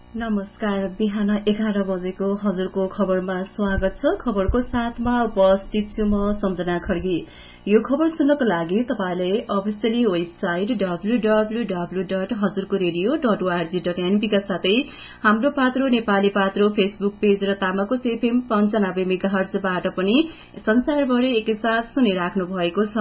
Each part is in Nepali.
नमस्कार। बिहान 11 बजेको हजुरको खबरमा स्वागत छ। खबरको साथमा उपस्थित छु म सम्झना खड्गी। यो खबर सुन्नको लागि तपाईले अफिसियली वेबसाइट www.hazurkoradio.org.np का साथै हाम्रो पात्रो नेपाली पात्रो फेसबुक पेज र तामाकोस एफएम 95 मेगाहर्जबाट पनि संसारभरि एकैसाथ सुनिराख्नु भएको छ।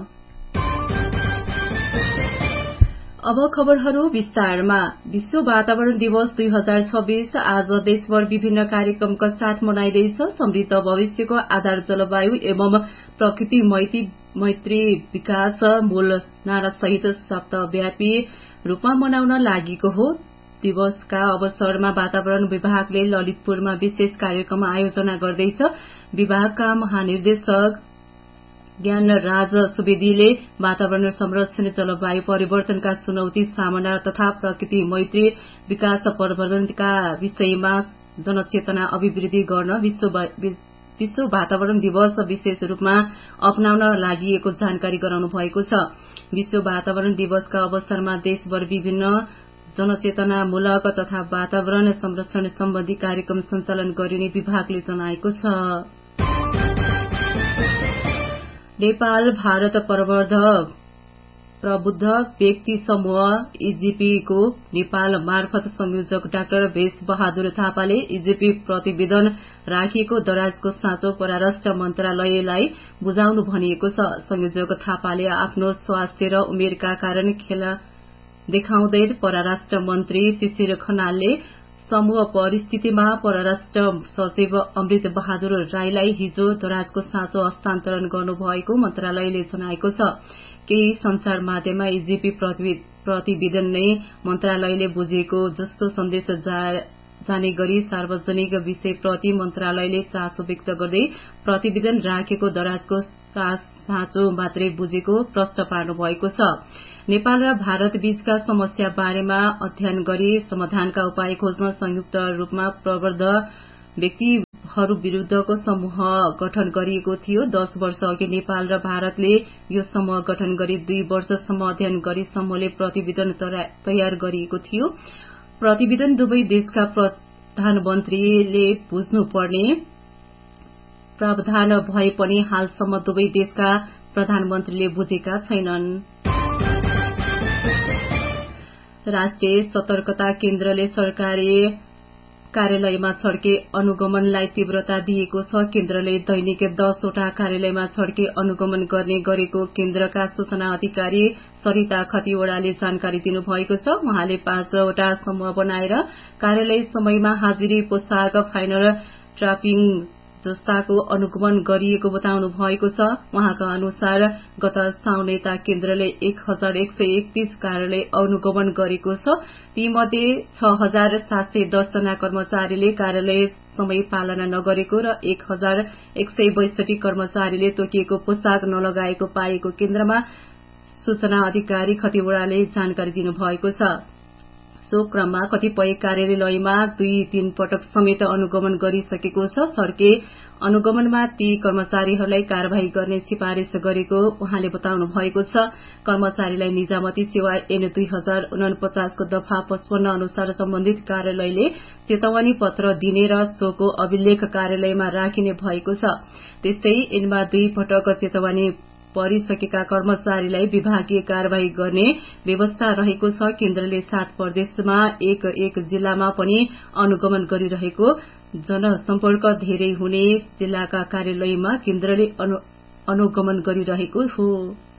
अब खबरहरू विस्तारमा। विश्व वातावरण दिवस 2026 आज देशभर विभिन्न कार्यक्रमका साथ मनाइँदैछ। समृद्ध भविष्यको आधार जलवायु एवं प्रकृति मैत्री विकास मूल नारासहित सप्ताहव्यापी रूपमा मनाउन लागेको हो। दिवसका अवसरमा वातावरण विभागले ललितपुरमा विशेष कार्यक्रम आयोजना गर्दैछ। विभागका महानिर्देशक ज्ञानराज सुवेदीले वातावरण संरक्षण, जलवायु परिवर्तनका चुनौती सामना तथा प्रकृति मैत्री विकास प्रवर्धनका विषयमा जनचेतना अभिवृद्धि गर्न विश्व वातावरण दिवस विशेष रूपमा अपनाउन लागिएको जानकारी गराउनु भएको छ। विश्व वातावरण दिवसका अवसरमा देशभर विभिन्न जनचेतनामूलक तथा वातावरण संरक्षण सम्बन्धी कार्यक्रम सञ्चालन गरिने विभागले जनाएको छ। नेपाल भारत प्रबुद्ध व्यक्ति समूह ईजीपी को नेपाल मार्फत संयोजक डाक्टर भेष बहादुर थापाले ईजीपी प्रतिवेदन राखिएको दराजको साँचो परराष्ट्र मन्त्रालयलाई बुझाउनु भनिएको छ। संयोजक थापाले आफ्नो स्वास्थ्य र उमेरका कारण खेला देखाउँदै परराष्ट्र मन्त्री शिशिर खनालले समूह परिस्थितिमा परराष्ट्र सचिव अमृत बहादुर राईलाई हिजो दराजको साँचो हस्तान्तरण गर्नुभएको मन्त्रालयले जनाएको छ। केही संचार माध्यममा ईजीपी प्रतिवेदन नै मन्त्रालयले बुझेको जस्तो सन्देश जाने गरी सार्वजनिक विषयप्रति मन्त्रालयले चासो व्यक्त गर्दै प्रतिवेदन राखेको दराजको साँचो मात्रै बुझेको प्रश्न पार्नु भएको छ। नेपाल र भारत बीचका समस्या बारेमा अध्ययन गरी समाधानका उपाय खोज्न संयुक्त रूपमा प्रबुद्ध व्यक्तिहरू विरूद्धको समूह गठन गरिएको थियो। 10 वर्ष अघि नेपाल र भारतले यो समूह गठन गरी 2 वर्षसम्म अध्ययन गरी समूहले प्रतिवेदन तयार गरिएको थियो। प्रतिवेदन दुवै देशका प्रधानमन्त्रीले बुझ्नुपर्ने प्रावधान भए पनि हालसम्म दुवै देशका प्रधानमन्त्रीले बुझेका छैनन्। राष्ट्रिय सतर्कता केन्द्रले सरकारी कार्यालयमा छड्के अनुगमनलाई तीव्रता दिएको छ। केन्द्रले दैनिक 10 वटा कार्यालयमा छड्के अनुगमन गर्ने गरेको केन्द्रका सूचना अधिकारी सरिता खतिवड़ाले जानकारी दिनुभएको छ। उहाँले 5 वटा समूह बनाएर कार्यालय समयमा हाजिरी, पोशाक, फाइनल ट्रापिङ जस्ताको अनुगमन गरिएको बताउनु भएको छ। उहाँका अनुसार गत साउन यता केन्द्रले 1131 कार्यालय अनुगमन गरेको छ। तीमध्ये 6710 जना कर्मचारीले कार्यालय समय पालना नगरेको र 1162 कर्मचारीले तोकिएको पोशाक नलगाएको पाएको केन्द्रमा सूचना अधिकारी खतिवड़ाले जानकारी दिनुभएको छ। सो क्रममा कतिपय कार्यालयमा 2-3 पटक समेत अनुगमन गरिसकेको छ। छड्के अनुगमनमा ती कर्मचारीहरूलाई कार्यवाही गर्ने सिफारिश गरेको उहाँले बताउनु भएको छ। कर्मचारीलाई निजामती सेवा ऐन 2049 को दफा 55 अनुसार सम्बन्धित कार्यालयले चेतावनी पत्र दिने र सोको अभिलेख कार्यालयमा राखिने भएको छ। त्यस्तै ऐनमा 2 पटक चेतावनी परिसकेका कर्मचारीलाई विभागीय कार्यवाही गर्ने व्यवस्था रहेको छ। केन्द्रले 7 प्रदेशमा 1 जिल्लामा पनि अनुगमन गरिरहेको, जनसम्पर्क धेरै हुने जिल्लाका कार्यालयमा केन्द्रले अनुगमन गरिरहेको हो।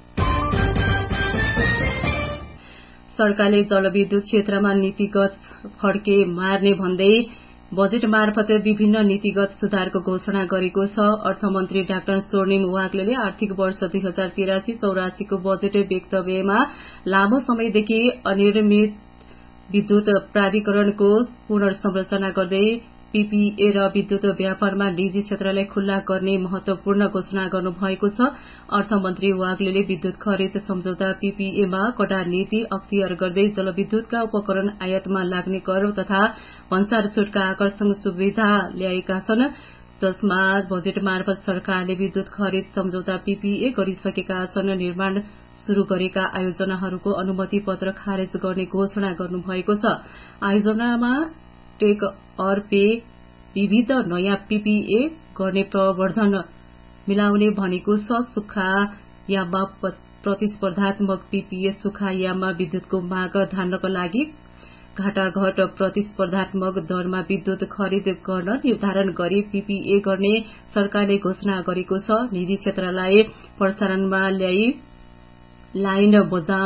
सरकारले जलविद्युत क्षेत्रमा नीतिगत फड्के मार्ने भन्दै बजेट मार्फत विभिन्न नीतिगत सुधारको घोषणा गरेको छ। अर्थमन्त्री डाक्टर स्वर्णिम वाग्लेले आर्थिक वर्ष 2083-84 को बजेट वक्तव्यमा लामो समयदेखि अनियमित विद्युत प्राधिकरणको पुनर्संरचना गर्दै पीपीए र विद्युत व्यापारमा निजी क्षेत्रलाई खुल्ला गर्ने महत्वपूर्ण घोषणा गर्नुभएको छ। अर्थमन्त्री वाग्लेले विद्युत खरिद सम्झौता पीपीएमा कड़ा नीति अख्तियार गर्दै जलविद्युतका उपकरण आयातमा लाग्ने कर तथा भन्सार छुटका आकर्षक सुविधा ल्याएका छन्, जसमा बजेट मार्फत सरकारले विद्युत खरिद सम्झौता पीपीए गरिसकेका छन्। निर्माण शुरू गरेका आयोजनाहरूको अनुमति पत्र खारेज गर्ने घोषणा गर्नुभएको छ। आयोजनामा टेक और पे विविध नयाँ पीपीए गर्ने प्रवर्धन मिलाउने भनेको छ। सुक्खा याममा प्रतिस्पर्धात्मक पीपीए सुक्खा याममा विद्युतको माग धान्नको लागि घाटाघट प्रतिस्पर्धात्मक दरमा विद्युत खरिद गर्न निर्धारण गरी पीपीए गर्ने सरकारले घोषणा गरेको छ। निजी क्षेत्रलाई प्रसारणमा ल्याई लाइन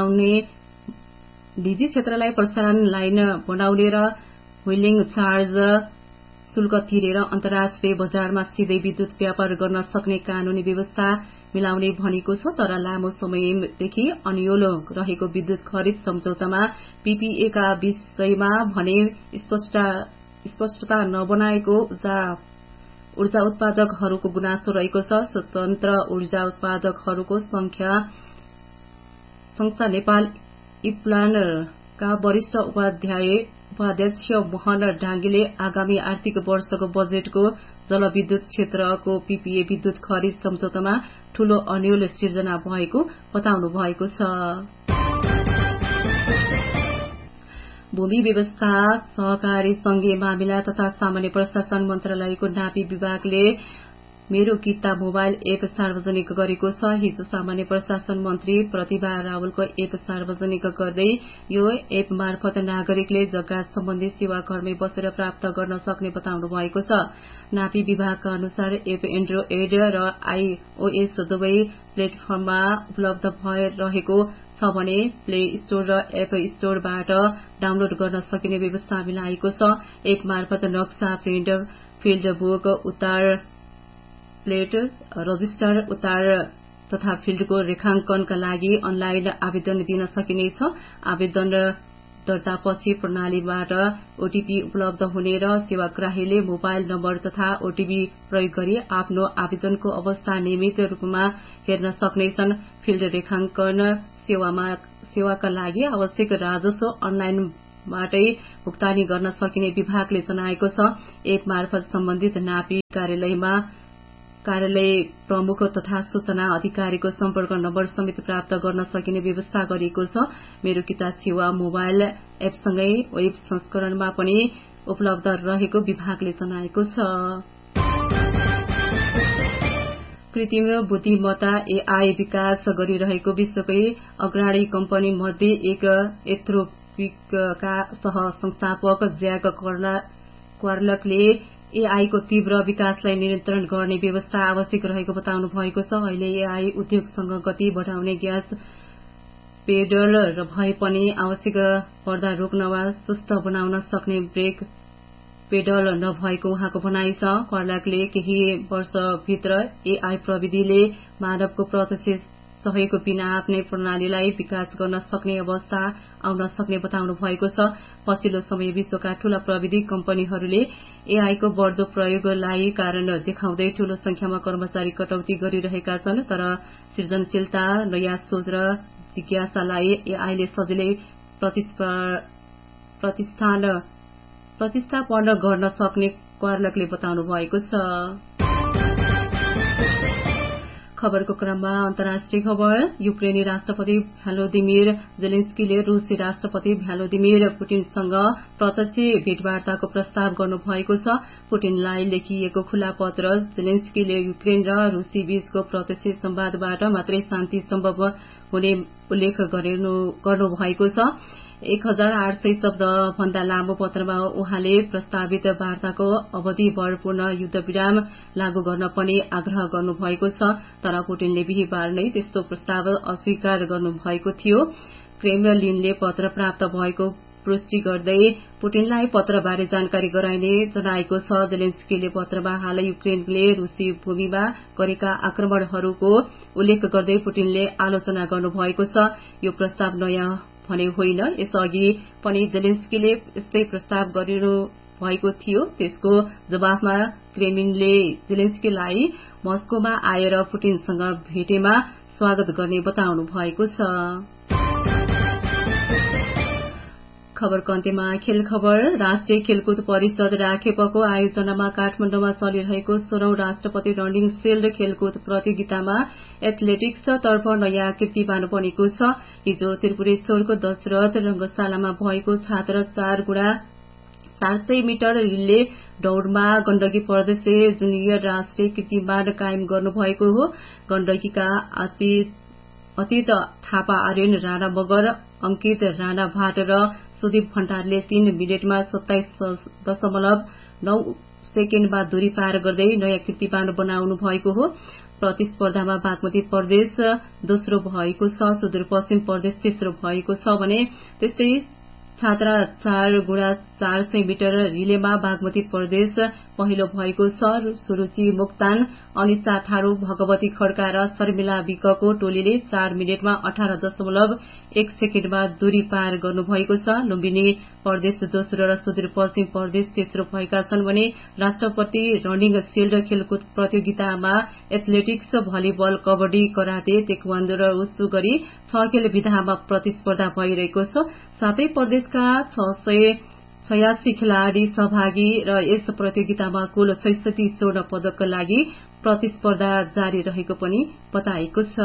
बनाउने र व्हीलिङ चार्ज शुल्क तिरेर अन्तर्राष्ट्रिय बजारमा सिधै विद्युत व्यापार गर्न सक्ने कानूनी व्यवस्था मिलाउने भनेको छ। तर लामो समयदेखि अन्योल रहेको विद्युत खरिद सम्झौतामा पीपीए का विषयमा भने स्पष्टता नबनाएको ऊर्जा उत्पादकहरूको गुनासो रहेको छ। स्वतन्त्र ऊर्जा उत्पादकहरूको संस्था नेपाल इप्लान का वरिष्ठ उपाध्यक्ष मोहन डाङ्गीले आगामी आर्थिक वर्षको बजेटको जलविद्युत क्षेत्रको पीपीए विद्युत खरिद सम्झौतामा ठूलो अन्योल सिर्जना भएको बताउनु भएको छ। भूमि व्यवस्था सहकारी संघीय मामिला तथा सामान्य प्रशासन मन्त्रालयको नापी विभागले मेरो किता मोबाइल एप सार्वजनिक गरेको छ। हिजो सामान्य प्रशासन मन्त्री प्रतिभा रावलको एप सार्वजनिक गर्दै यो एप मार्फत नागरिकले जग्गा सम्बन्धी सेवा घरमै बसेर प्राप्त गर्न सक्ने बताउनु भएको छ। नापी विभागका अनुसार एप एन्ड्रोइड र आईओएस दुवै प्लेटफर्ममा उपलब्ध भइरहेको छ भने प्ले स्टोर र एप स्टोरबाट डाउनलोड गर्न सकिने व्यवस्था मिलाएको छ। एप मार्फत नक्सा प्रिन्ट फिल्ड बुक उतार प्लेट रजिस्टर उतार तथा फिल्डको रेखांकनका लागि अनलाइन आवेदन दिन सकिनेछ। आवेदन दर्तापछि प्रणालीबाट ओटीपी उपलब्ध हुने र सेवाग्राहीले मोबाइल नम्बर तथा ओटीपी प्रयोग गरी आफ्नो आवेदनको अवस्था नियमित रूपमा हेर्न सक्नेछन्। फिल्ड रेखांकन सेवाका लागि आवश्यक राजस्व अनलाइनबाटै भुक्तानी गर्न सकिने विभागले जनाएको छ। एप मार्फत सम्बन्धित नापी कार्यालय प्रमुख तथा सूचना अधिकारीको सम्पर्क नम्बर समेत प्राप्त गर्न सकिने व्यवस्था गरिएको छ। मेरो किता सेवा मोबाइल एपसँगै वेब संस्करणमा पनि उपलब्ध रहेको विभागले जनाएको छ। कृत्रिम बुद्धिमत्ता एआई विकास गरिरहेको विश्वकै अग्रणी कम्पनी मध्ये एक एन्थ्रोपिकका सह-संस्थापक ज्याक क्वार्लकले एआई को तीव्र विकासलाई नियन्त्रण गर्ने व्यवस्था आवश्यक रहेको बताउनु भएको छ। अहिले एआई उद्योगसँग गति बढाउने ग्यास पेडल भए पनि आवश्यक पर्दा रोक्न वा सुस्त बनाउन सक्ने ब्रेक पेडल नभएको उहाँको भनाइ छ। क्वार्लकले केही वर्षभित्र एआई प्रविधिले मानवको प्रत्यक्ष सहयोग बिना आफ्नै प्रणालीलाई विकास गर्न सक्ने अवस्था आउन सक्ने बताउनु भएको छ। पछिल्लो समय विश्वका ठूला प्रविधि कम्पनीहरूले एआईको बढ्दो प्रयोगलाई कारण देखाउँदै ठूलो संख्यामा कर्मचारी कटौती गरिरहेका छन्। तर सृजनशीलता, नयाँ सोच र जिज्ञासालाई एआईले सजिलै प्रतिस्थापन गर्न सक्ने क्वार्लकले बताउनु भएको छ। खबरको क्रममा अन्तर्राष्ट्रिय खबर। युक्रेनी राष्ट्रपति भ्लादिमिर जेलेन्स्कीले रूसी राष्ट्रपति भ्लादिमिर पुटिनसँग प्रत्यक्ष भेटवार्ताको प्रस्ताव गर्नुभएको छ। पुटिनलाई लेखिएको खुला पत्र जेलेन्स्कीले युक्रेन र रूसी बीचको प्रत्यक्ष संवादबाट मात्रै शान्ति सम्भव हुने उल्लेख गर्नुभएको छ। 1800 शब्द भन्दा लामो पत्रमा उहाँले प्रस्तावित वार्ताको अवधिभर पूर्ण युद्धविराम लागू गर्न पनि आग्रह गर्नुभएको छ। तर पुटिनले बिहीबार नै त्यस्तो प्रस्ताव अस्वीकार गर्नुभएको थियो। क्रेमलिनले पत्र प्राप्त भएको पुष्टि गर्दै पुटिनलाई पत्रबारे जानकारी गराइने जनाएको छ। जेलेन्स्कीले पत्रमा हालै युक्रेनले रूसी भूमिमा गरेका आक्रमणहरूको उल्लेख गर्दै पुटिनले आलोचना गर्नुभएको छ। यो प्रस्ताव नयाँ भने होइन। यसअघि पनि जेलेन्स्कीले यस्तै प्रस्ताव गरिनु भएको थियो। त्यसको जवाफमा क्रेमलिनले जेलेन्स्कीलाई मस्कोमा आएर पुटिनसँग भेटेमा स्वागत गर्ने बताउनु भएको छ। खबरको अन्त्यमा खेल खबर। राष्ट्रिय खेलकुद परिषद राखेपको आयोजनामा काठमाडौँमा चलिरहेको 16औं राष्ट्रपति रनिङ फिल्ड खेलकुद प्रतियोगितामा एथलेटिक्स तर्फ नयाँ कीर्तिमान बनेको छ। हिजो त्रिपुरेश्वरको दशरथ रंगशालामा भएको छात्र 4x 400 मिटर रिले दौड़मा गण्डकी प्रदेशले जुनियर राष्ट्रिय कीर्तिमान कायम गर्नुभएको हो। गण्डकीका अतीत थापा आर्यन, राणा मगर, अंकित राणा भाट र सुदीप भण्डारले 3 मिनेटमा 27.9 सेकेण्डमा दूरी पार गर्दै नयाँ कीर्तिमान बनाउनु भएको हो। प्रतिस्पर्धामा बागमती प्रदेश दोस्रो भएको छ, सुदूरपश्चिम प्रदेश तेस्रो भएको छ भने त्यस्तै छात्रा 4x400 मिटर रिलेमा बागमती प्रदेश पहिलो भएको छ। सुरुचि मोक्तान, अनिसा ठाडो, भगवती खड्का र शर्मिला विकको टोलीले 4 मिनेटमा 18.1 सेकेण्डमा दूरी पार गर्नुभएको छ। लुम्बिनी प्रदेश दोस्रो र सुदूरपश्चिम प्रदेश तेस्रो भएका छन् भने राष्ट्रपति रनिङ सिल्ड खेलकुद प्रतियोगितामा athletics, volleyball, kabaddi, karate, taekwondo र उसु गरी 6 खेल विधामा प्रतिस्पर्धा भइरहेको छ। साथै प्रदेशका 686 खेलाड़ी सहभागी र यस प्रतियोगितामा कुल 66 स्वर्ण पदकका लागि प्रतिस्पर्धा जारी रहेको पनि बताएको छ।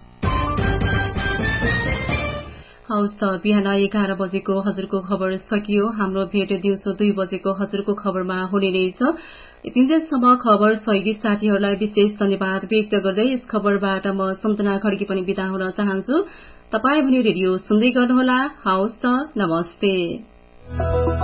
हवस् त बिहान 11 बजेको हजुरको खबर सकियो। हाम्रो भेट दिउँसो 2 बजेको हजुरको खबरमा हुने नै छ। यतिन्जेलसम्म खबर सहयोगी साथीहरूलाई विशेष धन्यवाद व्यक्त गर्दै यस खबरबाट म सम्झना खड्की पनि बिदा हुन चाहन्छु। तपाईं भने रेडियो सुन्दै गर्नुहोला। हवस् त, नमस्ते।